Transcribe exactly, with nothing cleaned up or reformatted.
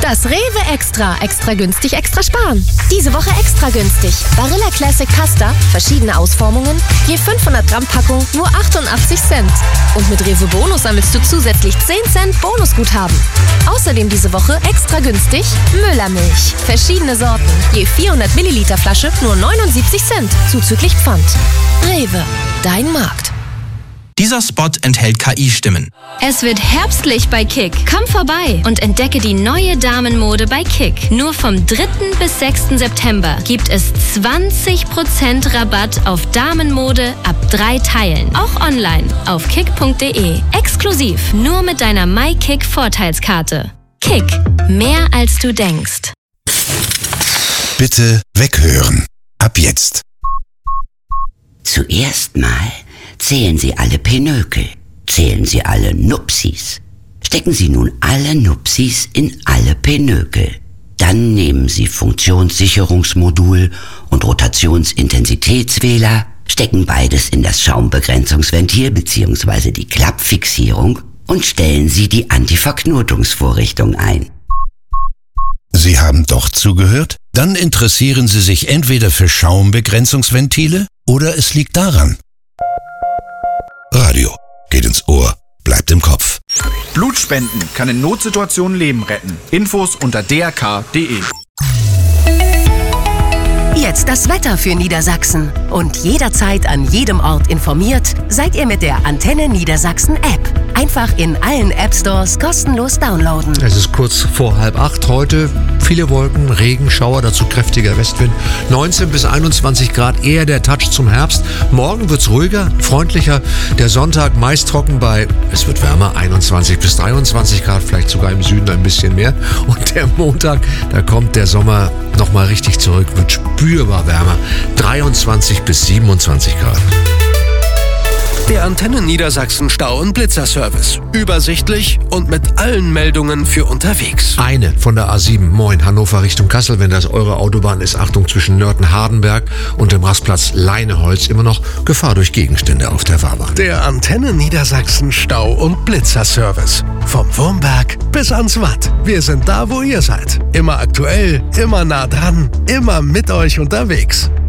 Das Rewe Extra. Extra günstig, extra sparen. Diese Woche extra günstig. Barilla Classic Pasta, verschiedene Ausformungen, je fünfhundert Gramm Packung, nur achtundachtzig Cent. Und mit Rewe Bonus sammelst du zusätzlich zehn Cent Bonusguthaben. Außerdem diese Woche extra günstig Müllermilch. Verschiedene Sorten, je vierhundert Milliliter Flasche, nur neunundsiebzig Cent, zuzüglich Pfand. Rewe, dein Markt. Dieser Spot enthält K I-Stimmen. Es wird herbstlich bei Kick. Komm vorbei und entdecke die neue Damenmode bei Kick. Nur vom dritten bis sechsten September gibt es zwanzig Prozent Rabatt auf Damenmode ab drei Teilen. Auch online auf kick punkt de. Exklusiv nur mit deiner MyKick Vorteilskarte. Kick. Mehr als du denkst. Bitte weghören. Ab jetzt. Zuerst mal zählen Sie alle Pinökel, zählen Sie alle Nupsis. Stecken Sie nun alle Nupsis in alle Pinökel. Dann nehmen Sie Funktionssicherungsmodul und Rotationsintensitätswähler, stecken beides in das Schaumbegrenzungsventil bzw. die Klappfixierung und stellen Sie die Antiverknotungsvorrichtung ein. Sie haben doch zugehört? Dann interessieren Sie sich entweder für Schaumbegrenzungsventile oder es liegt daran. Radio geht ins Ohr, bleibt im Kopf. Blutspenden kann in Notsituationen Leben retten. Infos unter d r k punkt de. Jetzt das Wetter für Niedersachsen. Und jederzeit an jedem Ort informiert seid ihr mit der Antenne Niedersachsen App. Einfach in allen App Stores kostenlos downloaden. Es ist kurz vor halb acht heute. Viele Wolken, Regenschauer, dazu kräftiger Westwind. neunzehn bis einundzwanzig Grad, eher der Touch zum Herbst. Morgen wird's ruhiger, freundlicher. Der Sonntag meist trocken bei, es wird wärmer, einundzwanzig bis dreiundzwanzig Grad, vielleicht sogar im Süden ein bisschen mehr. Und der Montag, da kommt der Sommer nochmal richtig zurück, wird spürbar wärmer, dreiundzwanzig bis siebenundzwanzig Grad. Der Antenne Niedersachsen Stau- und Blitzerservice. Übersichtlich und mit allen Meldungen für unterwegs. Eine von der A sieben, moin, Hannover Richtung Kassel, wenn das eure Autobahn ist. Achtung, zwischen Nörten-Hardenberg und dem Rastplatz Leineholz immer noch Gefahr durch Gegenstände auf der Fahrbahn. Der Antenne Niedersachsen Stau- und Blitzerservice. Vom Wurmberg bis ans Watt. Wir sind da, wo ihr seid. Immer aktuell, immer nah dran, immer mit euch unterwegs.